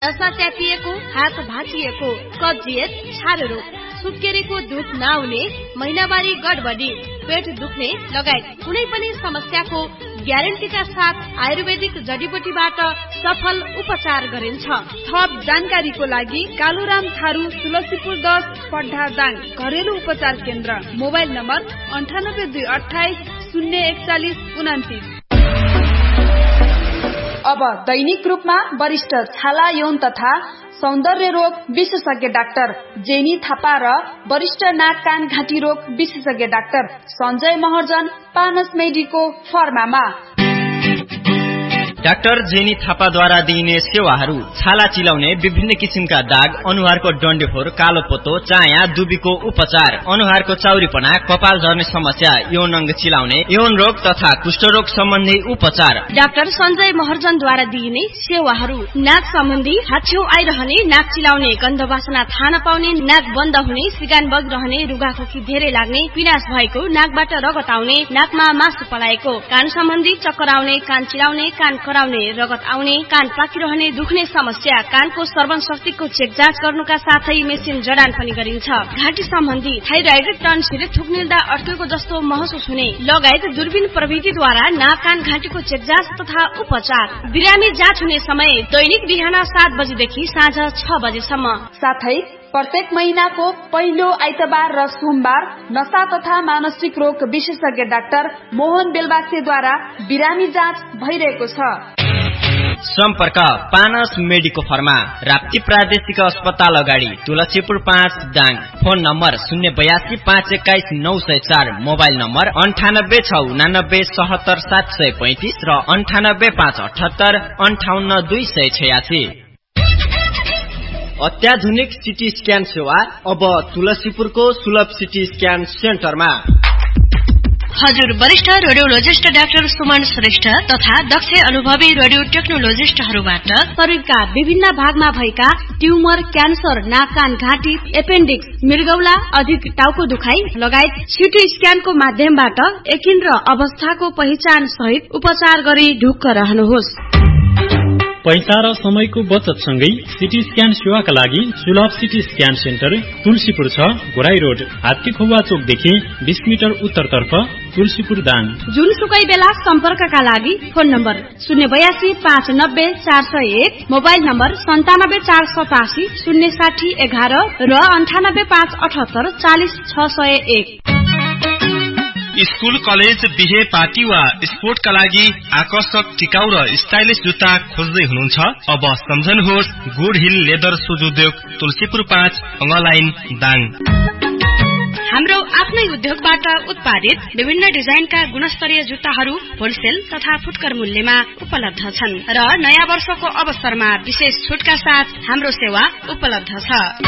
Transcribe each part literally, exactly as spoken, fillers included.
नसा च्यापिएको, हात भाँचिएको, कब्जियत, छारो रोग, सुत्केरीको दुध नआउने, महिनावारी गडबडी, पेट दुख्ने लगायत कुनै पनि समस्याको ग्यारेन्टीका साथ आयुर्वेदिक जडीबुटीबाट सफल उपचार गरिन्छ। थप जानकारीको लागि कालुराम थारू तुलसीपुर दस पड्ढा दाङ घरेलु उपचार केन्द्र। मोबाइल नम्बर अन्ठानब्बे दुई अठाइस शून्य एकचालिस उनातिस। अब दैनिक रूपमा वरिष्ठ छाला यौन तथा सौन्दर्य रोग विशेषज्ञ डाक्टर जेनी थापा र वरिष्ठ नाक कान घाँटी रोग विशेषज्ञ doctor Sanjay Maharjan पानस मेडीको फर्मामा। Doctor jenny थापाद्वारा दिइने सेवाहरू छाला चिलाउने, विभिन्न किसिमका दाग, अनुहारको डन्डेफोर, कालो पोतो, चाया, दुबीको उपचार, अनुहारको चाउरीपना, कपाल झर्ने समस्या, यौन अंग चिलाउने, यौन रोग तथा कुष्ठरोग सम्बन्धी उपचार। डाक्टर सञ्जय महर्जनद्वारा दिइने सेवाहरू नाक सम्बन्धी, हाच्छेउ आइरहने, नाक चिलाउने, गन्ध वासना थाहा नपाउने, नाक बन्द हुने, सिगान बगिरहने, रुगाखोकी धेरै लाग्ने, पिनास भएको, नाकबाट रगत आउने, नाकमा मासु पलाएको, कान सम्बन्धी चक्कर आउने, कान चिलाउने, कान कराउने, रगत आउने, कान पाकिरहने, दुख्ने समस्या, कानको श्रवण शक्तिको चेक जाँच गर्नुका साथै मेसिन जडान पनि गरिन्छ। घाँटी सम्बन्धी थाइराइड, टन्सिल, थुक निल्दा अड्केको जस्तो महसुस हुने लगायत दूरबीन प्रविधिद्वारा नाक कान घाँटीको चेक जाँच तथा उपचार। बिरामी जाँच हुने समय दैनिक बिहान सात बजेदेखि साँझ छ बजेसम्म। साथै प्रत्येक महिनाको पहिलो आइतबार र सोमबार नशा तथा मानसिक रोग विशेषज्ञ डाक्टर मोहन बेलबासेद्वारा बिरामी जाँच भइरहेको छ। सम्पर्क पानस मेडीको फर्मा, राप्ती प्रादेशिक अस्पताल अगाडि, तुलसीपुर पाँच दाङ। फोन नम्बर शून्य बयासी पाँच एक्काइस नौ सय चार। मोबाइल नम्बर अन्ठानब्बे छ उनानब्बे सहत्तर सात सय पैंतिस र अन्ठानब्बे पाँच अठहत्तर अन्ठाउन्न दुई सय छयासी। अत्याधुनिक सिटी स्क्यान सेवा अब तुलसीपुरको सुलभ सिटी स्क्यान सेन्टरमा। हजुर वरिष्ठ रेडियोलोजिस्ट डाक्टर सुमन श्रेष्ठ तथा दक्ष अनुभवी रेडियो टेक्नोलोजिस्टहरूबाट शरीरका विभिन्न भागमा भएका ट्युमर, क्यान्सर, नाक कान घाँटी, एपेन्डिक्स, मृगौला, अधिक टाउको दुखाइ लगायत सिटी स्क्यानको माध्यमबाट एकिन र अवस्थाको पहिचान सहित उपचार गरी ढुक्क रहनुहोस्। पैसा र समयको बचत सँगै सिटी स्क्यान सेवाका लागि सुलभ सिटी स्क्यान सेन्टर तुलसीपुर छ, घोराई रोड, हात्तीखुवा चोकदेखि बीस मिटर उत्तरतर्फ, तुलसीपुर दाङ। जुनसुकै बेला सम्पर्कका लागि फोन नम्बर शून्य बयासी पाँच नब्बे चार सय एक, मोबाइल नम्बर सन्तानब्बे चार सतासी शून्य साठी एघार र अन्ठानब्बे पाँच अठहत्तर चालिस छ सय एक। स्कूल, कलेज, बिहे, पार्टी वा स्पोर्टका लागि आकर्षक, टिकाउ र स्टाइलिश जुत्ता खोज्दै हुनुहुन्छ? अब सम्झनुहोस् गुड हिल लेदर सुज उद्योग, तुलसीपुर पाँच, अङ्गलाइन दाङ। हाम्रो आफ्नै उद्योगबाट उत्पादित विभिन्न डिजाइनका गुणस्तरीय जुत्ताहरू होलसेल तथा फुटकर मूल्यमा उपलब्ध छन् र नयाँ वर्षको अवसरमा विशेष छुटका साथ हाम्रो सेवा उपलब्ध छ।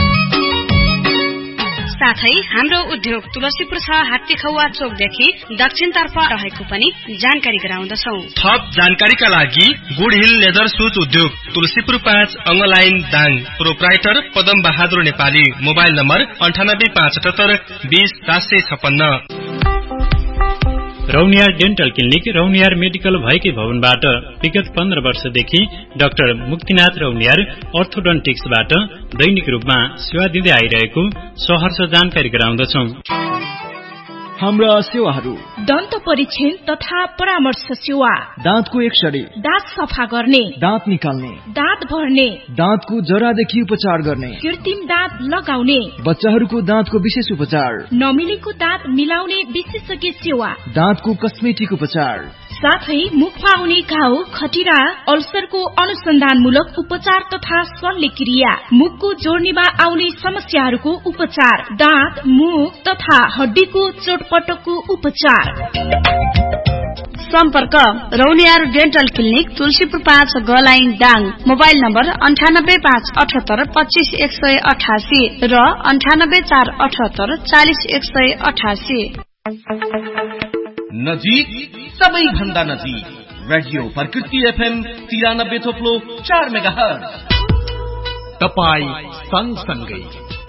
साथै हाम्रो उद्योग तुलसीपुर छ, हात्तीखौवा चोकदेखि दक्षिणतर्फ रहेको पनि जानकारी गराउँदछौ। थप जानकारीका लागि गुड हिल लेदर सुज उद्योग, तुलसीपुर पाँच, अङ्गलाइन Dang. Proprietor Padam Bahadur Nepali. Mobile number अन्ठानब्बे पाँच अठहत्तर बीस सात सय छप्पन्न। Rauniyar dental clinic Rauniyar medical भएकै भवनबाट विगत पन्ध्र वर्षदेखि डाक्टर मुक्तिनाथ रौनियार अर्थोडन्टिक्सबाट दैनिक रूपमा सेवा दिँदै आइरहेको सहर्ष जानकारी गराउँदछौ। हाम्रा सेवाहरू दन्त परीक्षण तथा परामर्श सेवा, दाँतको एक्सरे, दाँत सफा गर्ने, दाँत निकाल्ने, दाँत भर्ने, दाँतको जरादेखि उपचार गर्ने, कृत्रिम दाँत लगाउने, बच्चाहरूको दाँतको विशेष उपचार, नमिलेको दाँत मिलाउने विशेषज्ञ सेवा, दाँतको कस्मेटिक उपचार, साथै मुखमा आउने घाउ, खटिरा, अल्सरको अनुसन्धानमूलक उपचार तथा शल्यक्रिया, मुखको जोड्नीमा आउने समस्याहरूको उपचार, दाँत, मुख तथा हड्डीको चोटपटकको उपचार। सम्पर्क रौनियार डेन्टल क्लिनिक, तुलसीपुर पाँच, गलाइन दाङ। मोबाइल नम्बर अन्ठानब्बे पाँच अठहत्तर पच्चीस एक सय अठासी र अन्ठानब्बे चार अठहत्तर चालिस एक सय अठासी। नजिक, सबैभन्दा नजिक, रेडियो प्रकृति एफएम तिरानब्बे थोप्लो चार मेगा हर्ज। तपाई सँगसँगै